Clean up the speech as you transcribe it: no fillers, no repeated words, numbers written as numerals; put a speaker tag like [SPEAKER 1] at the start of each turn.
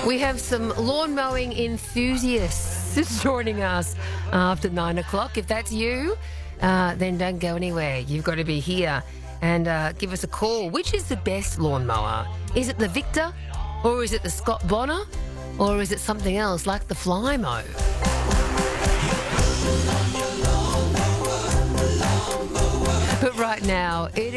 [SPEAKER 1] We have some lawn mowing enthusiasts joining us after 9 o'clock. If that's you, then don't go anywhere. You've got to be here and give us a call. Which is the best lawnmower? Is it the Victor, or is it the Scott Bonner, or is it something else like the Flymo? But right now, it